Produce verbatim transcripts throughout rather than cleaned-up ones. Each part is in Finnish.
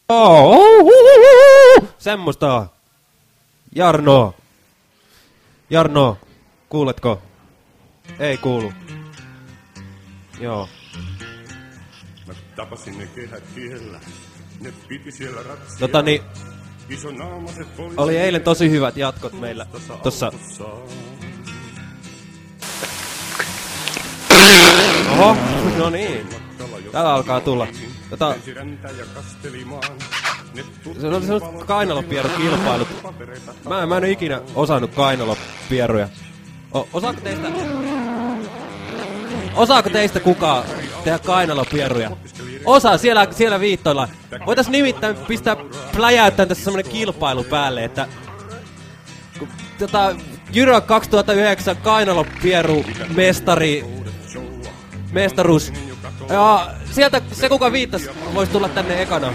Semmoista. Jarno. Jarno, kuuletko? Ei kuulu. Joo. Mä tapasin ne kehät tiellä. Ne piti siellä ratsia. Tota niin, oli eilen tosi hyvät jatkot meillä tossa. Oho, no niin. Täällä alkaa tulla. Tota, se on sellaiset kainalopierukilpailut. Mä, mä en ole ikinä osannut kainalopieruja. O, osaako teistä... Osaako teistä kukaan tehdä kainalopieruja? Osa siellä, siellä viittoilla. Voitais nimittäin pistää pläjäyttäen tässä semmonen kilpailu päälle, että... Tota, Jyro kaksituhattayhdeksän kainalopieru mestari... Mestaruus. Ja sieltä se kuka viittas vois tulla tänne ekana.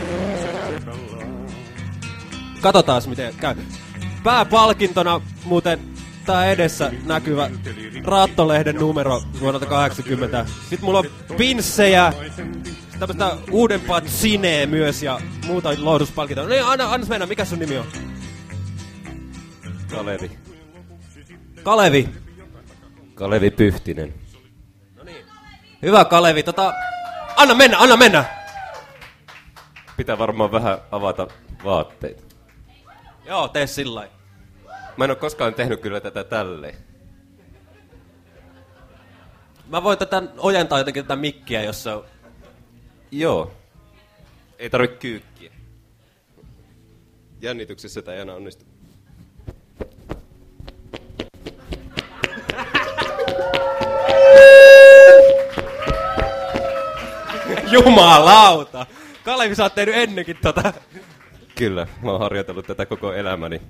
Katsotaan miten käy. Pääpalkintona muuten tää edessä näkyvä Raattolehden numero vuodelta kahdeksankymmentä. Sitten mulla on pinssejä, tämmöstä uudempaa Zinee myös ja muuta lohduspalkintoa. No niin, anna, anna mennä, mikä sun nimi on? Kalevi. Kalevi. Kalevi Pyhtinen. No niin. Hyvä Kalevi, tota... Anna mennä, anna mennä! Pitää varmaan vähän avata vaatteita. Joo, tee sillai. Mä en oo koskaan tehnyt kyllä tätä tälleen. Mä voin tätä ojentaa jotenkin tätä mikkiä, jos se on... Joo. Ei tarvi kyykkiä. Jännityksessä tää ei aina onnistu. Jumalauta! Kalevi, sä oot tehnyt ennenkin tota. Kyllä, mä oon harjoitellut tätä koko elämäni.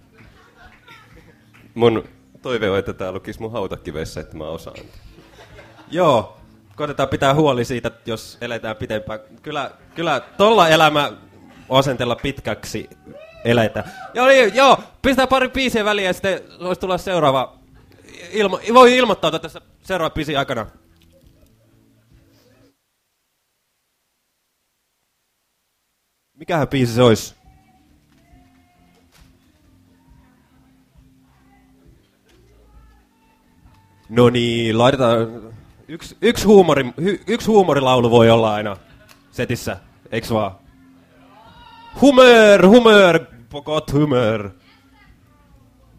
Mun toive on, että tää lukisi mun hautakiveissä, että mä osaan. Joo, koitetaan pitää huoli siitä, jos eletään pitempään. Kyllä, kyllä tolla elämä asentella pitkäksi eletä. Joo, niin, joo, pistää pari biisiä väliin ja sitten voisi tulla seuraava. Ilmo, voi ilmoittautua tässä seuraava biisin aikana. Mikähän biisi se olisi? No niin, laitetaan... Yksi, yksi, huumori, hy, yksi huumorilaulu voi olla aina setissä, eiks vaan? Humör, humör, pokot humör.